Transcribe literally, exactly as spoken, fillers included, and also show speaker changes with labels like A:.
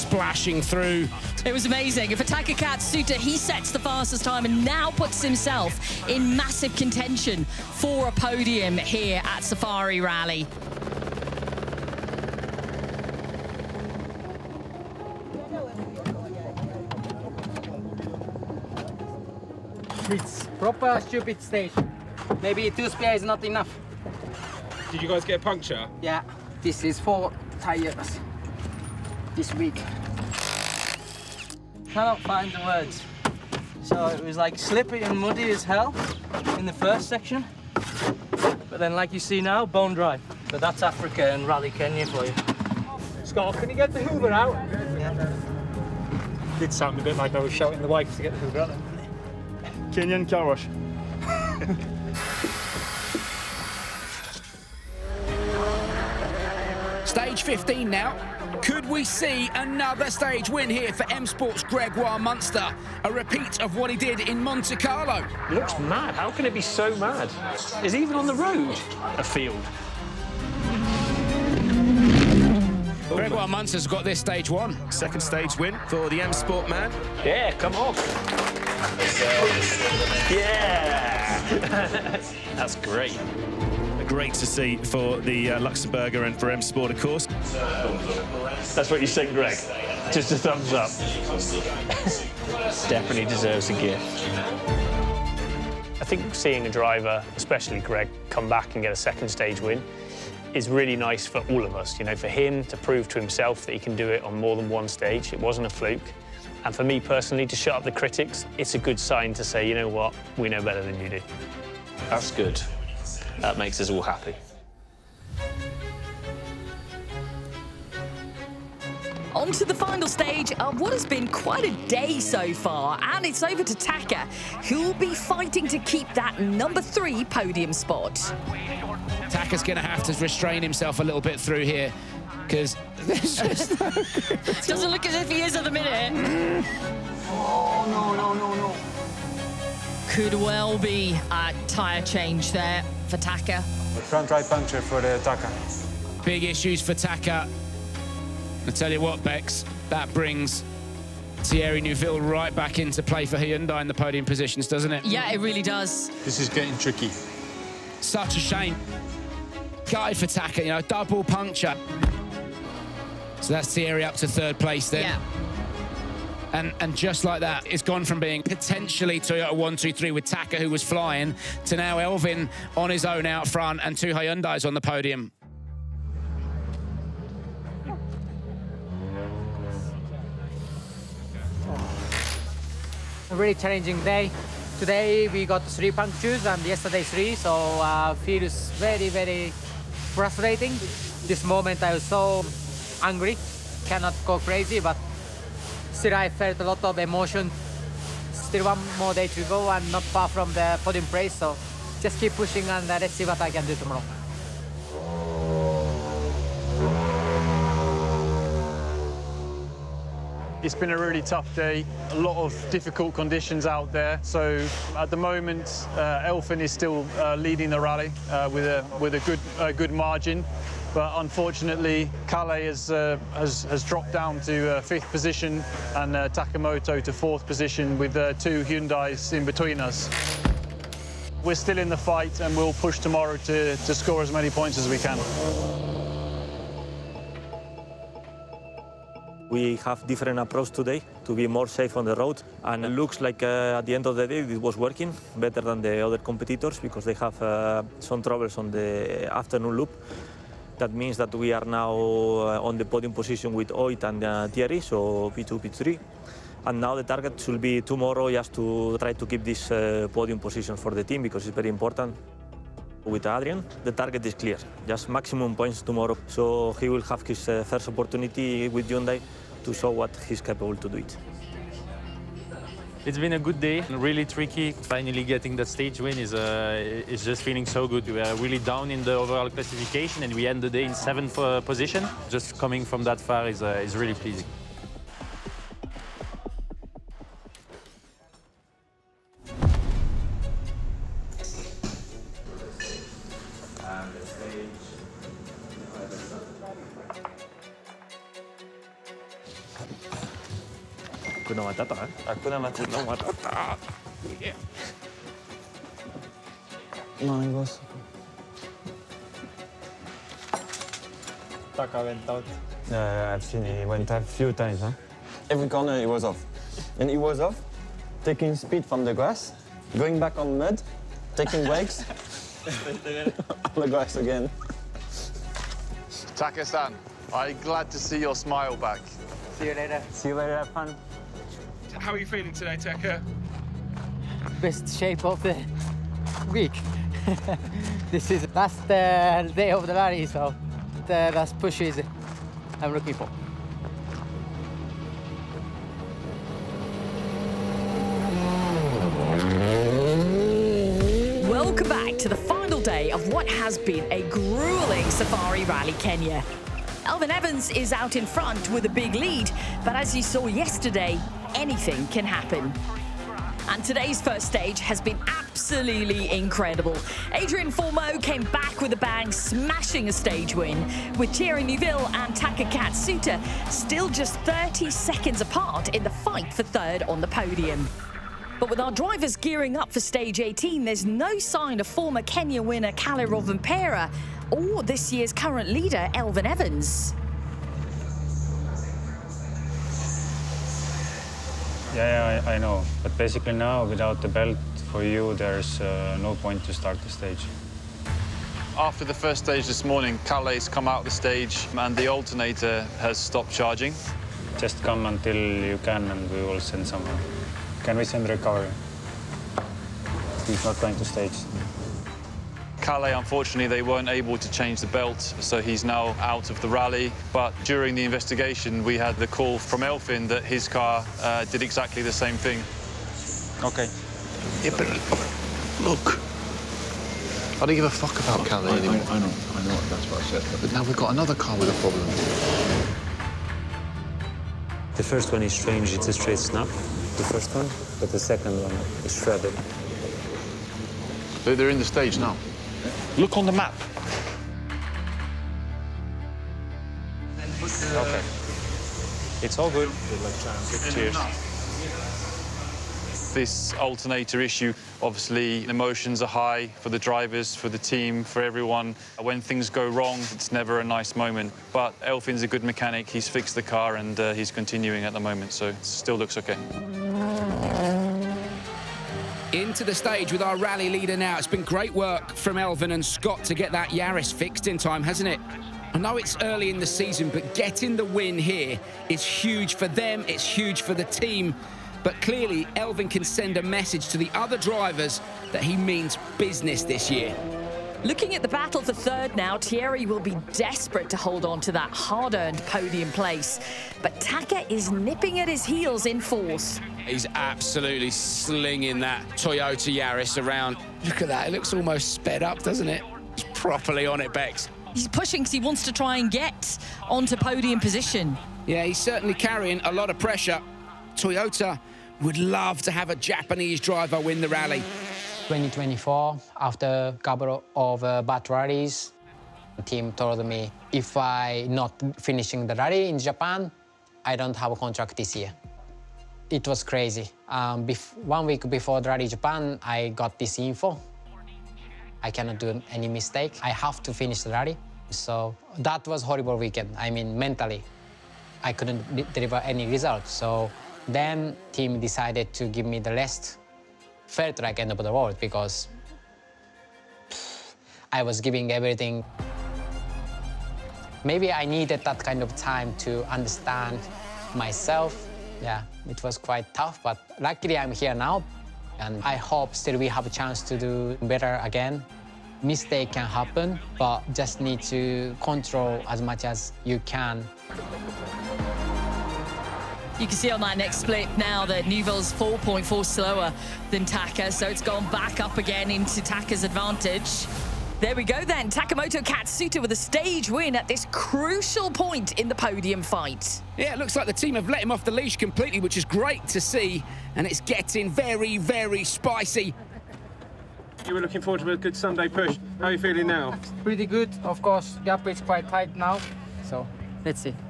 A: splashing through.
B: It was amazing. For Taka Katsuta, he sets the fastest time and now puts himself in massive contention for a podium here at Safari Rally.
C: It's proper stupid stage. Maybe two spare is not enough.
A: Did you guys get a puncture?
C: Yeah, this is four tires this week. Cannot find the words. So it was like slippy and muddy as hell in the first section. But then like you see now, bone dry. So that's Africa and Rally Kenya for you.
D: Scott, can you get the Hoover out?
C: Yeah.
D: Did sound a bit like I was shouting the wife to get the Hoover out. Kenyan car wash.
A: Stage fifteen now. Could we see another stage win here for M Sport's Gregoire Munster? A repeat of what he did in Monte Carlo.
E: He looks mad. How can it be so mad? Is he even on the road? A field.
A: Gregoire Munster's got this stage one.
F: Second stage win for the M Sport man.
E: Yeah, come on. Yeah! That's great.
F: Great to see for the uh, Luxembourger and for M Sport, of course.
E: That's what you said, Greg. Just a thumbs up. Definitely deserves a gift. I think seeing a driver, especially Greg, come back and get a second stage win is really nice for all of us. You know, for him to prove to himself that he can do it on more than one stage. It wasn't a fluke. And for me personally, to shut up the critics, it's a good sign to say, you know what, we know better than you do. That's good. That makes us all happy.
B: On to the final stage of what has been quite a day so far, and it's over to Taka, who'll be fighting to keep that number three podium spot.
A: Taka's going to have to restrain himself a little bit through here, because there's just no...
B: Doesn't look as if he is at the minute.
C: Oh, no, no, no, no.
B: Could well be a tyre change there for Taka.
D: Front right puncture for the Taka.
A: Big issues for Taka. I tell you what, Bex, that brings Thierry Neuville right back into play for Hyundai in the podium positions, doesn't it?
B: Yeah, it really does.
D: This is getting tricky.
A: Such a shame. Gutted for Taka, you know, double puncture. So that's Thierry up to third place then.
B: Yeah.
A: And, and just like that, it's gone from being potentially Toyota one two three with Taka, who was flying, to now Elfyn on his own out front and two Hyundais on the podium.
C: A really challenging day. Today we got three punctures and yesterday three, so uh, feels very, very frustrating. This moment I was so angry, cannot go crazy, but still I felt a lot of emotion. Still one more day to go and not far from the podium place, so just keep pushing and uh, let's see what I can do tomorrow.
D: It's been a really tough day, a lot of difficult conditions out there. So at the moment, uh, Elfyn is still uh, leading the rally uh, with a with a good uh, good margin, but unfortunately, Calais has uh, has, has dropped down to uh, fifth position and uh, Takamoto to fourth position with uh, two Hyundais in between us. We're still in the fight and we'll push tomorrow to to score as many points as we can.
G: We have different approach today to be more safe on the road, and it looks like uh, at the end of the day it was working better than the other competitors because they have uh, some troubles on the afternoon loop. That means that we are now uh, on the podium position with Oit and uh, Thierry, so P two, P three. And now the target should be tomorrow just to try to keep this uh, podium position for the team because it's very important. With Adrian, the target is clear, just maximum points tomorrow. So he will have his uh, first opportunity with Hyundai to show what he's capable to do it.
H: It's been a good day, really tricky. Finally getting that stage win is, uh, is just feeling so good. We were really down in the overall classification and we end the day in seventh uh, position. Just coming from that far is, uh, is really pleasing.
G: Hakuna Matata, eh?
I: Hakuna Matata.
G: Hakuna Matata.
A: Yeah.
I: No, it was.
J: Taka went out.
I: Yeah, I've seen he went a few times, huh? Every corner he was off. And he was off, taking speed from the grass, going back on mud, taking breaks, on the grass again.
D: Taka-san, I'm glad to see your smile back.
C: See you later.
J: See you later, have fun.
F: How are you feeling today, Taka?
C: Best shape of the week. This is last uh, day of the rally, so the last push is I'm looking for.
B: Welcome back to the final day of what has been a grueling Safari Rally Kenya. Elfyn Evans is out in front with a big lead, but as you saw yesterday, anything can happen. And today's first stage has been absolutely incredible. Adrian Formeau came back with a bang, smashing a stage win, with Thierry Neuville and Taka Katsuta still just thirty seconds apart in the fight for third on the podium. But with our drivers gearing up for stage eighteen, there's no sign of former Kenya winner Kalle Rovanperä or this year's current leader, Elfyn Evans.
J: Yeah, yeah I, I know. But basically now, without the belt for you, there's uh, no point to start the stage.
D: After the first stage this morning, Kalle's come out the stage and the alternator has stopped charging.
J: Just come until you can and we will send someone. Can we send recovery? He's not going to stage.
D: Kalle, unfortunately, they weren't able to change the belt, so he's now out of the rally. But during the investigation, we had the call from Elfyn that his car uh, did exactly the same thing.
J: Okay.
K: Yeah, but look, I don't give a fuck about Kalle
L: I,
K: anymore.
L: I, I know, I know, that's what I said.
K: But now we've got another car with a problem.
M: The first one is strange, it's a straight snap, the first one, but the second one is shredded.
K: They're in the stage now. Look on the map.
J: Okay. It's all good. Cheers.
D: This alternator issue, obviously, emotions are high for the drivers, for the team, for everyone. When things go wrong, it's never a nice moment. But Elfyn's a good mechanic. He's fixed the car and uh, he's continuing at the moment, so it still looks okay.
A: Into the stage with our rally leader now. It's been great work from Elfyn and Scott to get that Yaris fixed in time, hasn't it? I know it's early in the season, but getting the win here is huge for them, it's huge for the team. But clearly, Elfyn can send a message to the other drivers that he means business this year.
B: Looking at the battle for third now, Thierry will be desperate to hold on to that hard-earned podium place. But Taka is nipping at his heels in fourth.
A: He's absolutely slinging that Toyota Yaris around. Look at that, it looks almost sped up, doesn't it? He's properly on it, Bex.
B: He's pushing because he wants to try and get onto podium position.
A: Yeah, he's certainly carrying a lot of pressure. Toyota would love to have a Japanese driver win the rally.
N: twenty twenty-four, after a couple of uh, bad rallies, the team told me if I not finishing the rally in Japan, I don't have a contract this year. It was crazy. Um, one week before the rally Japan, I got this info. I cannot do any mistake. I have to finish the rally. So that was horrible weekend. I mean, mentally, I couldn't deliver any results. So then team decided to give me the rest fair track end of the world because pff, I was giving everything. Maybe I needed that kind of time to understand myself. Yeah, it was quite tough, but luckily I'm here now. And I hope still we have a chance to do better again. Mistake can happen, but just need to control as much as you can.
B: You can see on that next split now that Neuville's four point four slower than Taka, so it's gone back up again into Taka's advantage. There we go then, Takamoto Katsuta with a stage win at this crucial point in the podium fight.
A: Yeah, it looks like the team have let him off the leash completely, which is great to see, and it's getting very, very spicy.
O: You were looking forward to a good Sunday push. How are you feeling now?
C: Pretty good, of course. Gap is quite tight now, so let's see.